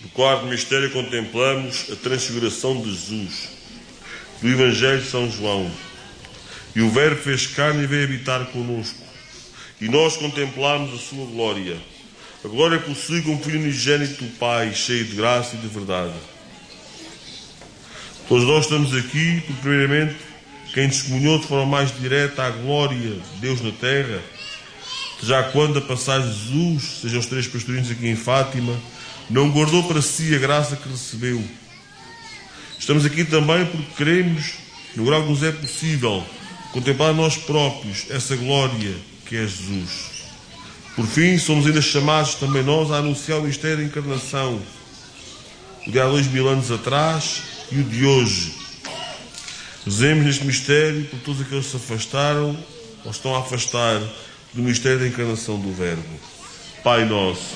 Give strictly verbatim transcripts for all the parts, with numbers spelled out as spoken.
No quarto mistério contemplamos a transfiguração de Jesus, do Evangelho de São João. E o Verbo fez carne e veio habitar conosco. E nós contemplamos a sua glória. A glória que possui como Filho unigênito do Pai, cheio de graça e de verdade. Todos nós estamos aqui, porque primeiramente quem testemunhou de forma mais direta a glória de Deus na terra, já quando a passagem de Jesus, sejam os três pastorinhos aqui em Fátima, não guardou para si a graça que recebeu. Estamos aqui também porque queremos, no grau que nos é possível, contemplar nós próprios essa glória que é Jesus. Por fim, somos ainda chamados também nós a anunciar o mistério da encarnação, o de há dois mil anos atrás e o de hoje. Rezemos neste mistério por todos aqueles que se afastaram ou estão a afastar do mistério da encarnação do Verbo. Pai nosso,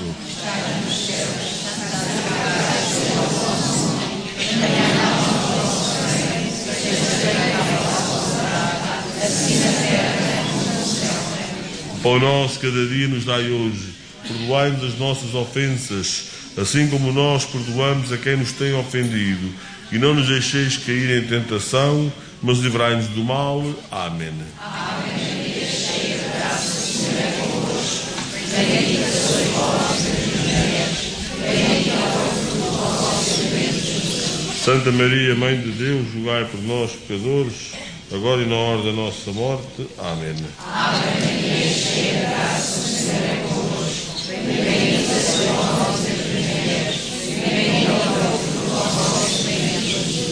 o pão nosso cada dia nos dai hoje. Perdoai-nos as nossas ofensas, assim como nós perdoamos a quem nos tem ofendido. E não nos deixeis cair em tentação, mas livrai-nos do mal. Amém. Amém. Cheia de graça, o Senhor é convosco. Bendita sois vós entre as mulheres, bendito é o fruto do vosso ventre. Santa Maria, Mãe de Deus, rogai por nós, pecadores, agora e na hora da nossa morte. Amém. Amém. Cheia de graça, o Senhor é convosco. Bendita sois vós entre as mulheres, bendito é o fruto do vosso ventre.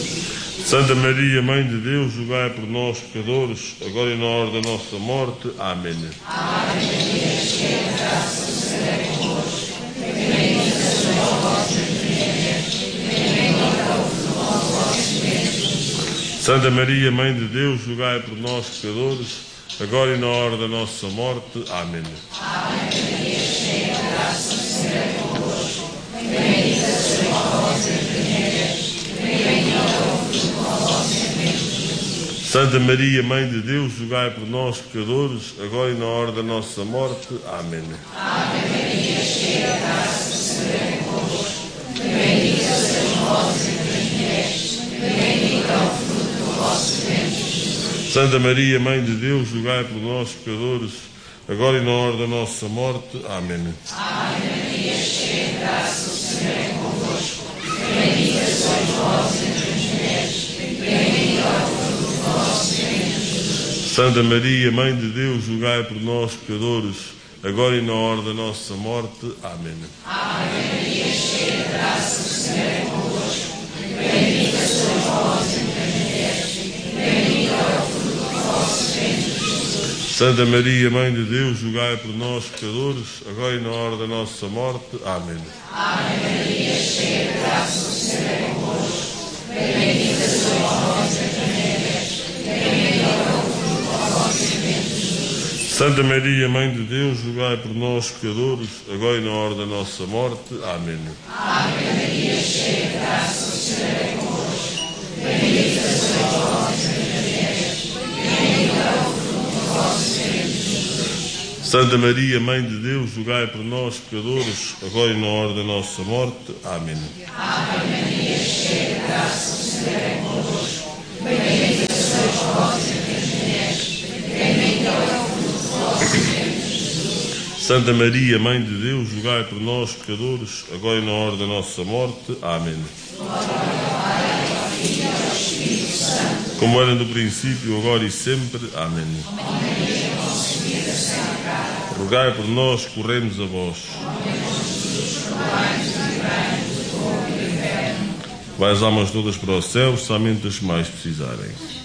Santa Maria, Mãe de Deus, rogai por nós, pecadores, agora e na hora da nossa morte. Amém. Ave Maria, cheia de graça, o Senhor é convosco. Bendita sois vós entre as mulheres, bendito é o fruto do vosso ventre. Santa Maria, Mãe de Deus, rogai por nós, pecadores, agora e na hora da nossa morte. Amém. Ave Maria, cheia de graça, o Senhor é convosco. Bendita sois vós entre as mulheres, bendito é o fruto do vosso ventre. Santa Maria, Mãe de Deus, rogai por nós, pecadores, agora e na hora da nossa morte. Amém. Ave Maria, cheia de graça, o Senhor é convosco. Bendita sois vós entre as mulheres, bendito é o fruto do vosso ventre. Santa Maria, Mãe de Deus, rogai por nós, pecadores, agora e na hora da nossa morte. Amém. Ave Maria, cheia de graça, o Senhor é convosco. Bendita sois vós entre as mulheres, bendito é o fruto do vosso ventre. Santa Maria, Mãe de Deus, rogai por nós, pecadores, agora e na hora da nossa morte. Amém. Ave Maria, cheia de graça, o Senhor é convosco. Bendita sois vós entre as mulheres, bendito é o fruto do vosso ventre. Santa Maria, Mãe de Deus, rogai por nós, pecadores, agora e na hora da nossa morte. Amém. Ave Maria, cheia de graça, o Senhor é convosco. Bendita sois vós entre as mulheres, bendito é o fruto do vosso ventre. Santa Maria, Mãe de Deus, rogai por nós, pecadores, agora e na hora da nossa morte. Amém. Ave Maria, cheia de graça, o Senhor é convosco. Bendita sois vós entre as mulheres, bendito é o fruto do vosso ventre. Santa Maria, Mãe de Deus, rogai por nós, pecadores, agora e na hora da nossa morte. Amém. Ave Maria, cheia de graça, o Senhor é convosco. Bendita sois vós entre as mulheres, bendito é o fruto do vosso ventre. Santa Maria, Mãe de Deus, rogai por nós, pecadores, agora e na hora da nossa morte. Amém. Como era no princípio, agora e sempre. Amém. Rogai por nós, corremos a vós. Vai as almas todas para o céu, somente as que mais precisarem.